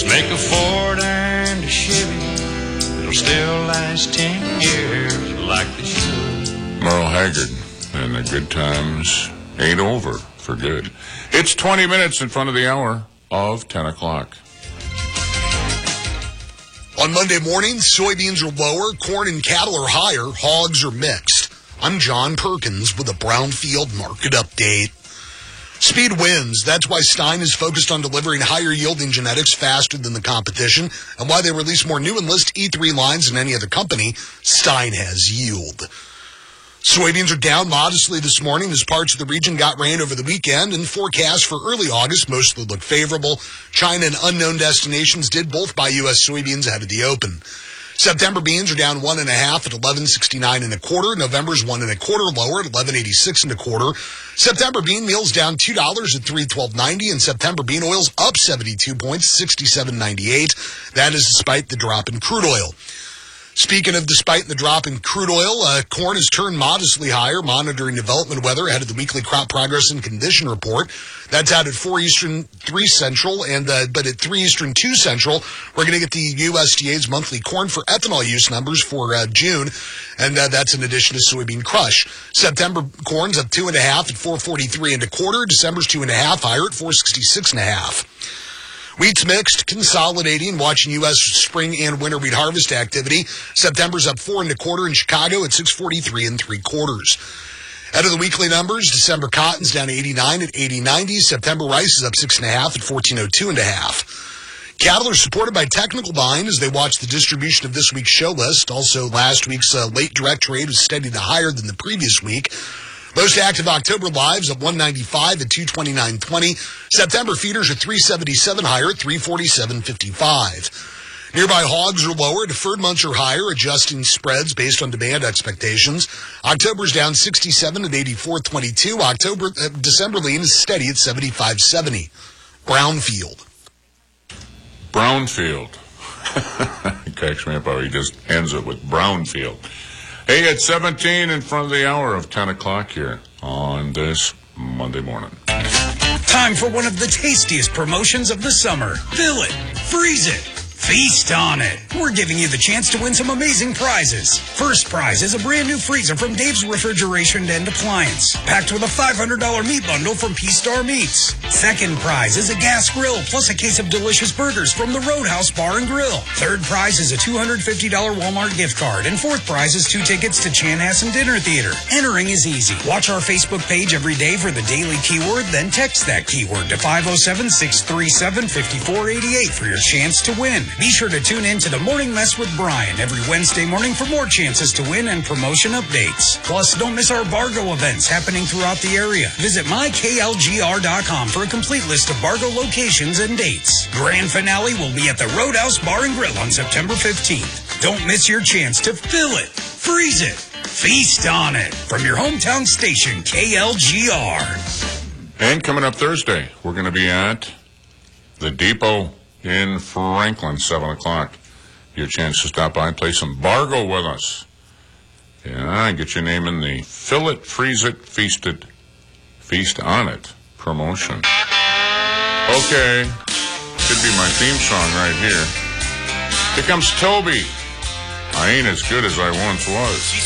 Let's make a Ford and a Chevy. It'll still last 10 years like they should. Merle Haggard, and the good times ain't over for good. It's 20 minutes in front of the hour of 10 o'clock. On Monday morning, soybeans are lower, corn and cattle are higher, hogs are mixed. I'm John Perkins with a Brownfield Market Update. Speed wins. That's why Stein is focused on delivering higher yielding genetics faster than the competition, and why they release more new Enlist E3 lines than any other company. Stein has yield. Soybeans are down modestly this morning as parts of the region got rain over the weekend, and forecasts for early August mostly look favorable. China and unknown destinations did both buy U.S. soybeans ahead of the open. September beans are down 1.5 at 11.69 1/4. November's 1 1/4 lower at 11.86 1/4. September bean meal's down $2 at 312.90, and September bean oil's up 72 points, 67.98. That is despite the drop in crude oil. Speaking of despite the drop in crude oil, corn has turned modestly higher, monitoring development weather ahead of the weekly crop progress and condition report. That's out at 4 Eastern, 3 Central, but at 3 Eastern, 2 Central, we're going to get the USDA's monthly corn for ethanol use numbers for June, and that's in addition to soybean crush. September corn's up 2.5 at 443 1/4. December's 2.5 higher at 466 1/2. Wheat's mixed, consolidating, watching U.S. spring and winter wheat harvest activity. September's up 4 1/4 in Chicago at 643 3/4. Out of the weekly numbers, December cotton's down 89 at 80.90. September rice is up 6.5 at 1402 1/2. Cattle are supported by technical buying as they watch the distribution of this week's show list. Also, last week's late direct trade was steady to higher than the previous week. Most active October lives at 195 at 229.20. September feeders are 377 higher at 347.55. Nearby hogs are lower. Deferred months are higher, adjusting spreads based on demand expectations. October's down 67 at 84.22. December lean is steady at 75.70. Brownfield. It cracks me up how he just ends it with Brownfield. Hey, it's 17 in front of the hour of 10 o'clock here on this Monday morning. Time for one of the tastiest promotions of the summer. Fill it, freeze it, feast on it. We're giving you the chance to win some amazing prizes. First prize is a brand new freezer from Dave's Refrigeration and Appliance, packed with a $500 meat bundle from P-Star Meats. Second prize is a gas grill plus a case of delicious burgers from the Roadhouse Bar and Grill. Third prize is a $250 Walmart gift card. And fourth prize is 2 tickets to Chanhassen Dinner Theater. Entering is easy. Watch our Facebook page every day for the daily keyword, then text that keyword to 507-637-5488 for your chance to win. Be sure to tune in to the Morning Mess with Brian every Wednesday morning for more chances to win and promotion updates. Plus, don't miss our Bargo events happening throughout the area. Visit myklgr.com for a complete list of Bargo locations and dates. Grand finale will be at the Roadhouse Bar and Grill on September 15th. Don't miss your chance to fill it, freeze it, feast on it from your hometown station, KLGR. And coming up Thursday, we're going to be at the Depot in Franklin, 7 o'clock. Your chance to stop by and play some Bargo with us. Yeah, get your name in the Fill It, Freeze It, Feast It, Feast on It promotion. Okay, could be my theme song right here. Here comes Toby. I ain't as good as I once was.